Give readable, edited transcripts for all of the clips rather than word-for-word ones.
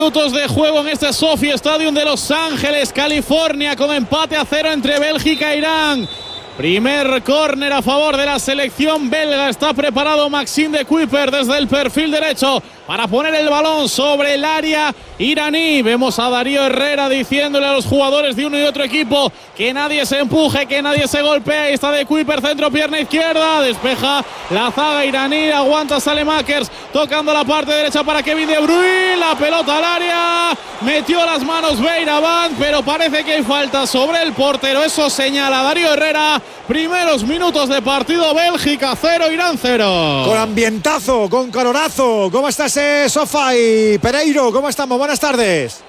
Minutos de juego en este SoFi Stadium de Los Ángeles, California, con empate a 0 entre Bélgica e Irán. Primer córner a favor de la selección belga. Está preparado Maxime de Cuyper desde el perfil derecho para poner el balón sobre el área iraní. Vemos a Darío Herrera diciéndole a los jugadores de uno y otro equipo que nadie se empuje, que nadie se golpee. Ahí está de Cuyper, centro, pierna izquierda, despeja la zaga iraní, aguanta Saelemaekers, tocando la parte derecha para Kevin De Bruyne, la pelota al área, metió las manos Beiraván, pero parece que hay falta sobre el portero. Eso señala Darío Herrera. Primeros minutos de partido, Bélgica 0, Irán 0. Con ambientazo, con calorazo. ¿Cómo estás, Sofa y Pereiro? ¿Cómo estamos? Buenas tardes.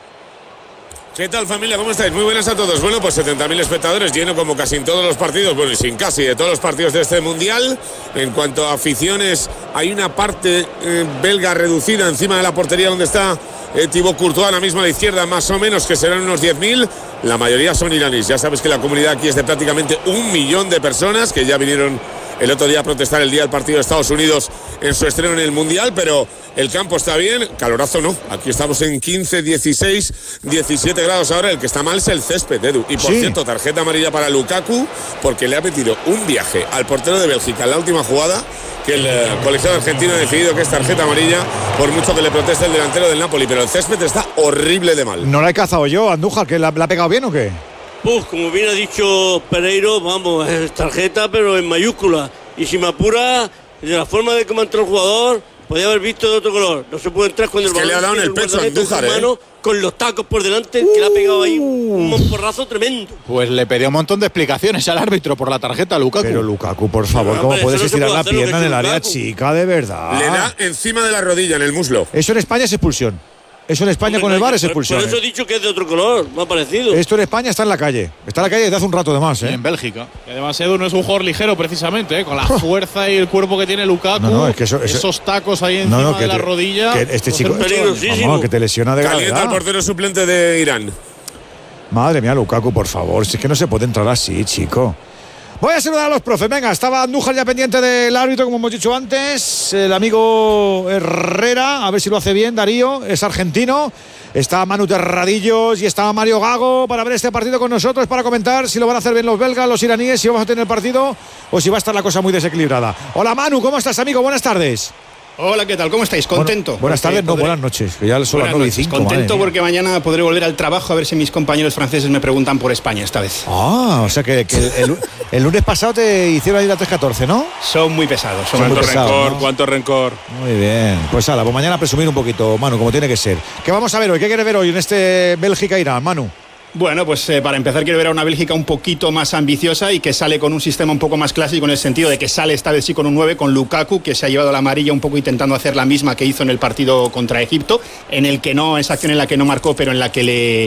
¿Qué tal, familia? ¿Cómo estáis? Muy buenas a todos. Bueno, pues 70.000 espectadores, lleno como casi en todos los partidos, bueno, y sin casi de todos los partidos de este Mundial. En cuanto a aficiones, hay una parte belga reducida encima de la portería donde está Thibaut Courtois, ahora mismo a la izquierda, más o menos, que serán unos 10.000. La mayoría son iraníes. Ya sabes que la comunidad aquí es de prácticamente 1 millón de personas que ya vinieron el otro día a protestar el día del partido de Estados Unidos en su estreno en el Mundial, pero el campo está bien, calorazo no. Aquí estamos en 15, 16, 17 grados ahora. El que está mal es el césped, Edu. Y por cierto, tarjeta amarilla para Lukaku, porque le ha metido un viaje al portero de Bélgica en la última jugada, que el colegiado argentino ha decidido que es tarjeta amarilla, por mucho que le proteste el delantero del Napoli. Pero el césped está horrible de mal. ¿No la he cazado yo, Andújar, que la ha pegado bien o qué? Como bien ha dicho Pereiro, vamos, es tarjeta pero en mayúscula. Y si me apura, de la forma de cómo entró el jugador, podía haber visto de otro color. No se puede entrar cuando el balón le ha dado en el pecho a Andújar, con los tacos por delante, que le ha pegado ahí un monporrazo tremendo. Pues le pedía un montón de explicaciones al árbitro por la tarjeta a Lukaku. Pero Lukaku, por favor, ¿cómo puedes estirar la pierna en el área chica, de verdad? Le da encima de la rodilla, en el muslo. Eso en España es expulsión. Eso en España con el VAR es expulsión. Por eso he dicho que es de otro color, me ha parecido. Esto en España está en la calle. Está en la calle desde hace un rato de más, Y en Bélgica. Y además Edu no es un jugador ligero precisamente, con la fuerza y el cuerpo que tiene Lukaku. No, es que esos tacos ahí encima de la rodilla. Que este chico, vamos, que te lesiona de gravedad. Calienta al portero suplente de Irán. Madre mía, Lukaku, por favor. Si es que no se puede entrar así, chico. Voy a saludar a los profes. Venga, estaba Andújar ya pendiente del árbitro, como hemos dicho antes. El amigo Herrera, a ver si lo hace bien. Darío, es argentino. Está Manu Terradillos y está Mario Gago para ver este partido con nosotros, para comentar si lo van a hacer bien los belgas, los iraníes, si vamos a tener partido o si va a estar la cosa muy desequilibrada. Hola, Manu, ¿cómo estás, amigo? Buenas tardes. Hola, ¿qué tal? ¿Cómo estáis? ¿Contento? Buenas tardes, no, buenas noches. Que ya son las 9:05. Contento porque mañana podré volver al trabajo a ver si mis compañeros franceses me preguntan por España esta vez. Ah, o sea que el lunes pasado te hicieron ir a 3:14, ¿no? Son muy pesados. ¿Cuánto rencor? Muy bien. Pues ala, pues mañana presumir un poquito, Manu, como tiene que ser. ¿Qué vamos a ver hoy? ¿Qué quieres ver hoy en este Bélgica-Irán, Manu? Bueno, pues para empezar quiero ver a una Bélgica un poquito más ambiciosa y que sale con un sistema un poco más clásico, en el sentido de que sale esta vez sí con un 9, con Lukaku, que se ha llevado la amarilla un poco intentando hacer la misma que hizo en el partido contra Egipto, en el que no, esa acción en la que no marcó, pero en la que le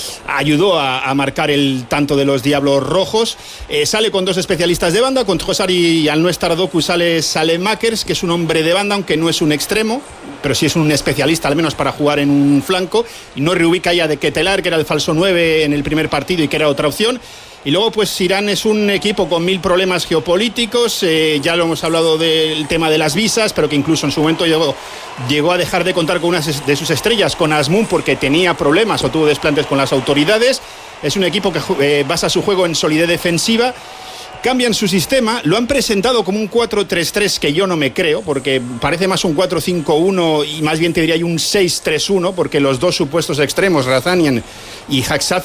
ayudó a marcar el tanto de los Diablos Rojos. Sale con 2 especialistas de banda, con Trossard y al no estar Doku sale Saelemaekers, que es un hombre de banda, aunque no es un extremo, pero sí es un especialista al menos para jugar en un flanco, y no reubica ya de Ketelar, que era el falso 9 en el primer partido y que era otra opción. Y luego pues Irán es un equipo con 1000 problemas geopolíticos, ya lo hemos hablado del tema de las visas, pero que incluso en su momento llegó a dejar de contar con una de sus estrellas, con Azmoun, porque tenía problemas o tuvo desplantes con las autoridades. Es un equipo que basa su juego en solidez defensiva. Cambian su sistema, lo han presentado como un 4-3-3, que yo no me creo, porque parece más un 4-5-1 y más bien te diría un 6-3-1, porque los dos supuestos extremos, Razanian y Haksaf,